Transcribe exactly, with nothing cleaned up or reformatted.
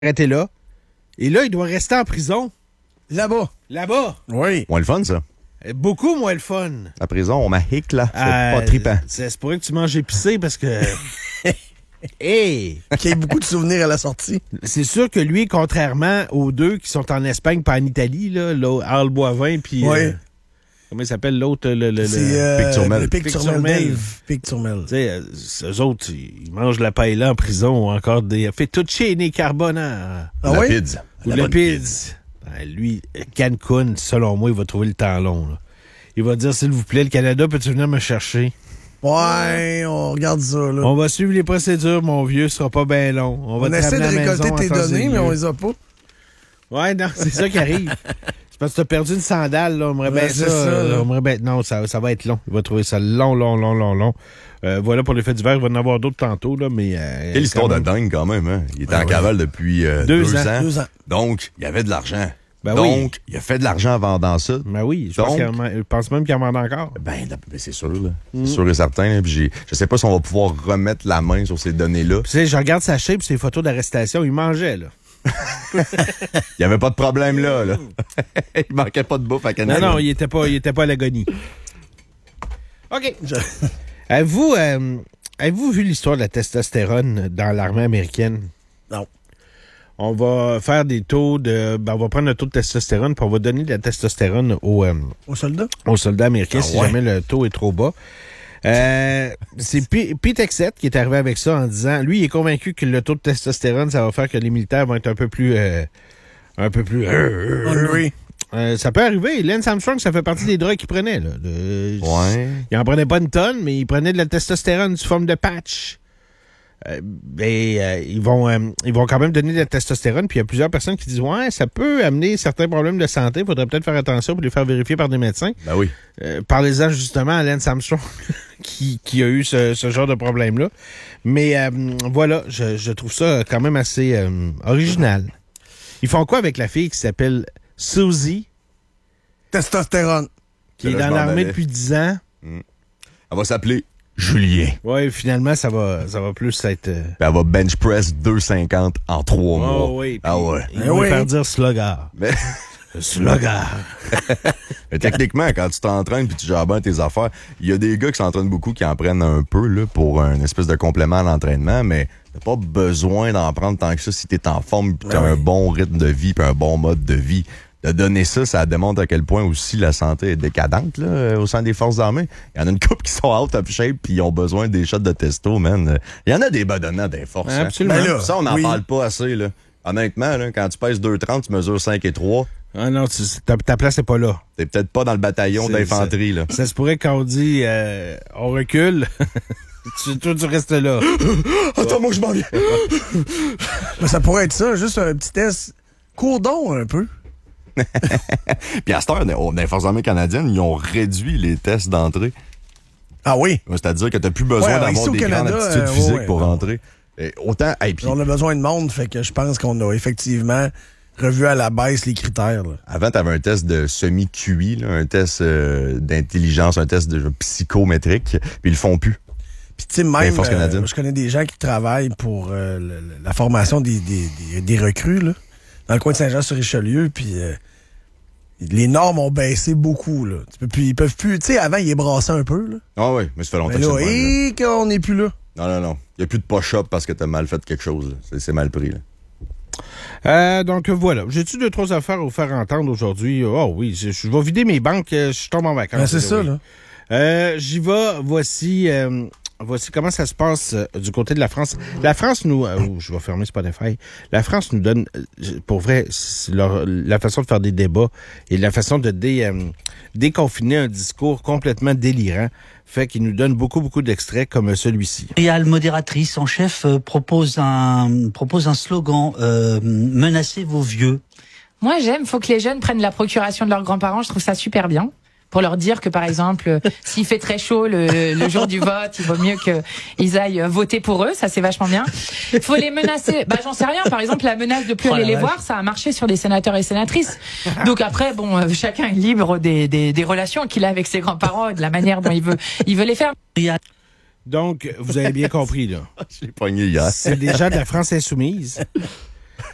arrêté là. Et là, il doit rester en prison. Là-bas. Là-bas. Oui. Moins le fun, ça. Beaucoup moins le fun. La prison, on m'a hic, là. C'est Euh, pas trippant. C'est c'est pour ça que tu manges épicé parce que... Hey! Qu'il y ait beaucoup de souvenirs à la sortie. C'est sûr que lui, contrairement aux deux qui sont en Espagne pas en Italie, là, là Arles Boivin puis... Oui. Euh, comment il s'appelle l'autre? Le, le, le... C'est euh, Pic-Turmel. le Pic-Turmel. Pic-Turmel. Dave. Pic-Turmel. Tu sais, euh, eux autres, ils mangent la paella en prison ou encore des fettuccine carbonara. Ah oui? Lapides. Ou La le bonne pizza. Ben, lui, Cancun, selon moi, il va trouver le temps long. Là. Il va dire, s'il vous plaît, le Canada, peux-tu venir me chercher? Ouais, on regarde ça, là. On va suivre les procédures, mon vieux, ce sera pas bien long. On, va On te essaie de ramener à la récolter maison tes en temps données, et mais lieu. on les a pas. Ouais, non, c'est ça qui arrive. C'est parce que t'as perdu une sandale, là. On aimerait bien Ouais, ça. c'est ça, là. là. On aimerait bien... Non, ça, ça va être long. Il va trouver ça long, long, long, long, long. Euh, voilà pour les faits divers. Il va en avoir d'autres tantôt, là, mais... Euh, Quelle histoire quand de même. dingue, quand même. Hein? Il était Ouais, en ouais. cavale depuis euh, Deux deux, ans. ans. Deux ans. Donc, il y avait de l'argent. Ben Donc, oui. il a fait de l'argent en vendant ça. Ben oui, je pense, Donc- qu'il en man- je pense même qu'il en demande encore. Ben, ben, c'est sûr, là. C'est sûr et certain. Là. Puis j'ai- je sais pas si on va pouvoir remettre la main sur ces données-là. Tu sais, je regarde sa shape, ses photos d'arrestation, il mangeait, là. Il y avait pas de problème là. là. Il manquait pas de bouffe à Non, Canada. non, il était pas, il était pas à l'agonie. OK. Je- Avez-vous, euh, avez-vous vu l'histoire de la testostérone dans l'armée américaine? Non. On va faire des taux de... Ben, on va prendre le taux de testostérone puis on va donner de la testostérone aux, euh, Au soldat? aux soldats américains Ah si ouais. jamais le taux est trop bas. Euh, c'est P- Pete Hegseth qui est arrivé avec ça en disant... Lui, il est convaincu que le taux de testostérone, ça va faire que les militaires vont être un peu plus... euh, un peu plus... Hungry. Euh, ça peut arriver. Lance Armstrong, ça fait partie des drogues qu'il prenait. Là. De- Ouais. Il en prenait pas une tonne, mais il prenait de la testostérone sous forme de patch. Euh, ben, euh, ils vont euh, ils vont quand même donner de la testostérone, puis il y a plusieurs personnes qui disent ouais, ça peut amener certains problèmes de santé, il faudrait peut-être faire attention pour les faire vérifier par des médecins. Ben oui. Euh, parlez-en justement à Lance Armstrong qui, qui a eu ce, ce genre de problème-là. Mais euh, voilà, je, je trouve ça quand même assez euh, original. Ils font quoi avec la fille qui s'appelle Susie, Testostérone. qui est Là, je dans m'en l'armée allais. depuis dix ans? Elle va s'appeler Julien. Ouais, finalement, ça va, ça va plus être... euh, Puis elle va bench press deux virgule cinquante en trois mois. Oh oui. Ah ouais. Ils Eh vont oui. faire dire slugard. Mais, Slugard. mais techniquement, quand tu t'entraînes puis tu gères bien tes affaires, il y a des gars qui s'entraînent beaucoup qui en prennent un peu là, pour un espèce de complément à l'entraînement, mais t'as pas besoin d'en prendre tant que ça si t'es en forme puis t'as Ben un oui. bon rythme de vie puis un bon mode de vie. De donner ça, ça démontre à quel point aussi la santé est décadente là, euh, au sein des forces armées. Il y en a une couple qui sont out of shape puis ils ont besoin des shots de testo, man. Il y en a des badonnants des forces. hein. Absolument. Ben là, Ça, on n'en oui. parle pas assez. Là. Honnêtement, là, quand tu pèses deux trente, tu mesures cinq et trois, Ah non, tu- ta, ta place n'est pas là. t'es peut-être pas dans le bataillon C'est- d'infanterie. là. Ça se pourrait quand on dit euh, on recule, tu, toi tu restes là. Attends, moi, je m'en viens. Mais ça pourrait être ça, juste un petit test. Cours-donc un peu. Puis à cette heure, dans les forces armées canadiennes, ils ont réduit les tests d'entrée. Ah oui. Ouais, C'est-à-dire que t'as plus besoin Ouais, ici d'avoir au des grandes Canada, aptitudes euh, physiques ouais, pour ouais. rentrer. Et autant, hey, puis On a besoin de monde, fait que je pense qu'on a effectivement revu à la baisse les critères. Là. avant, t'avais un test de semi-Q I, là, un test euh, d'intelligence, un test de psychométrique, puis ils le font plus. Puis tu sais, Les même, forces euh, canadiennes. je connais des gens qui travaillent pour euh, le- le- la formation des, des, des, des recrues, là, dans le coin de Saint-Jean-sur-Richelieu, puis euh, les normes ont baissé beaucoup. Là. Tu peux plus, ils peuvent plus... Tu sais, avant, ils les brassaient un peu. Là. Ah oui, mais ça fait longtemps Mais que là, c'est le même, là. et qu'on n'est plus là. Non, non, non. Il n'y a plus de push-up parce que t'as mal fait quelque chose. là. C'est, c'est mal pris. Là. Euh, donc voilà, j'ai-tu deux, trois affaires à vous faire entendre aujourd'hui? Oh oui, je, je vais vider mes banques, euh, je tombe en vacances. Ben, c'est là, ça, oui. là. Euh, j'y vais, voici... euh, Voici comment ça se passe euh, du côté de la France. La France nous... euh, oh, je vais fermer Spotify. La France nous donne, euh, pour vrai, c'est leur- la façon de faire des débats et la façon de dé, euh, déconfiner un discours complètement délirant fait qu'ils nous donnent beaucoup, beaucoup d'extraits comme celui-ci. Réal modératrice en chef euh, propose un propose un slogan euh, menacez vos vieux. Moi, j'aime, faut que les jeunes prennent la procuration de leurs grands-parents, je trouve ça super bien. Pour leur dire que, par exemple, euh, s'il fait très chaud le, le jour du vote, il vaut mieux qu'ils aillent voter pour eux, ça c'est vachement bien. Faut les menacer, bah j'en sais rien, par exemple la menace de plus Oh la aller les vache. voir, ça a marché sur des sénateurs et sénatrices. Donc après, bon, euh, chacun est libre des, des, des relations qu'il a avec ses grands-parents et de la manière dont il veut, il veut les faire. Donc, vous avez bien compris, là. Je l'ai pogné hier. C'est des gens de la France insoumise